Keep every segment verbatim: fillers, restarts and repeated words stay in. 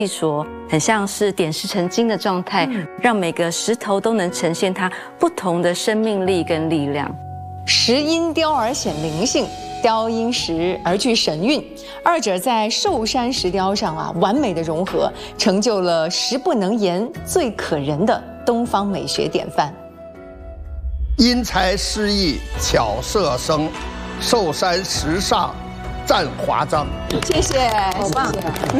说，很像是点石成金的状态，嗯、让每个石头都能呈现它不同的生命力跟力量。 石因雕而显灵性，雕因石而具神韵，二者在寿山石雕上啊完美的融合，成就了石不能言，最可人的东方美学典范。 因材施艺，巧设生，寿山石上占华章。 谢谢， 好棒！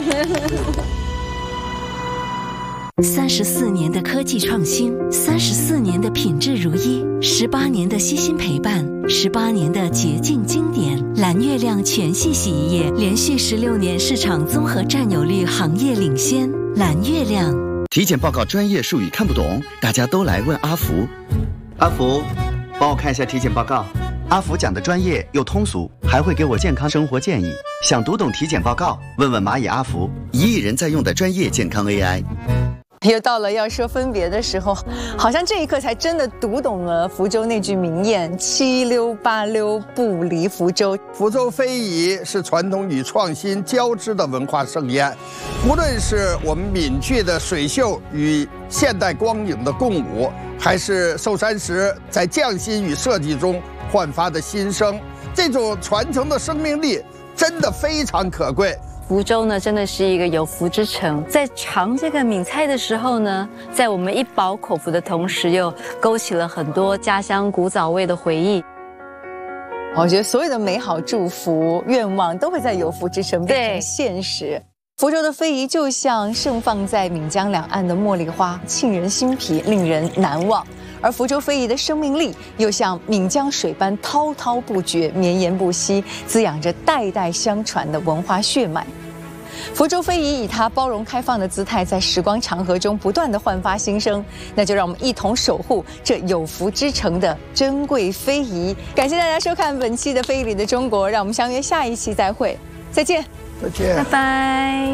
三十四年的科技创新，三十四年的品质如一，十八年的悉心陪伴，十八年的洁净经典。蓝月亮全系洗衣液连续十六年市场综合占有率行业领先。蓝月亮。 体检报告专业术语看不懂，大家都来问阿福。阿福，帮我看一下体检报告。阿福讲的专业又通俗，还会给我健康生活建议。想读懂体检报告，问问蚂蚁阿福，一亿人在用的专业健康 A I。 又到了要说分别的时候，好像这一刻才真的读懂了福州那句名谚：七溜八溜不离福州。 福州非遗是传统与创新交织的文化盛宴，无论是我们闽剧的水袖与现代光影的共舞，还是寿山石在匠心与设计中焕发的新生，这种传承的生命力真的非常可贵。 福州呢，真的是一个有福之城。在尝这个闽菜的时候呢，在我们一饱口福的同时，又勾起了很多家乡古早味的回忆。 我觉得所有的美好祝福、愿望都会在有福之城变成现实。福州的非遗就像盛放在闽江两岸的茉莉花，沁人心脾，令人难忘。而福州非遗的生命力又像闽江水般滔滔不绝、绵延不息，滋养着代代相传的文化血脉。福州非遗以它包容开放的姿态，在时光长河中不断的焕发新生。那就让我们一同守护这有福之城的珍贵非遗。感谢大家收看本期的《非遗里的中国》，让我们相约下一期再会，再见， 再见， 拜拜。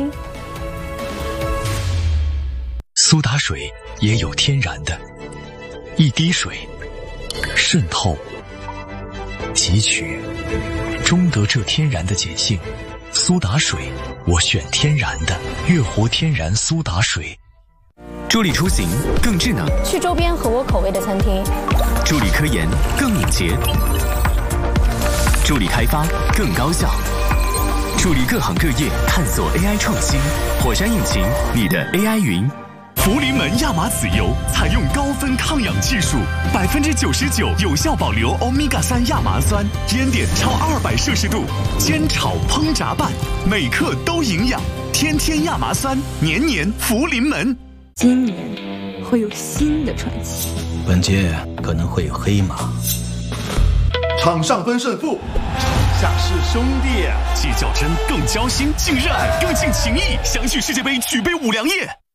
苏打水也有天然的，一滴水渗透汲取，终得这天然的碱性。苏打水，我选天然的，月湖天然苏打水。 助力出行更智能， 去周边合我口味的餐厅； 助力科研更敏捷，助力开发更高效，助力各行各业探索 A I 创新。火山引擎，你的 A I 云。福临门亚麻籽油采用高分抗氧技术，百分之九十九有效保留欧米伽三亚麻酸，烟点超二百摄氏度，煎炒烹炸拌，每克都营养。天天亚麻酸，年年福临门。 今年会有新的传奇， 本届可能会有黑马。 场上分胜负，场下是兄弟， 既较真更交心，竟热爱更尽情谊，相聚世界杯，举杯五粮液。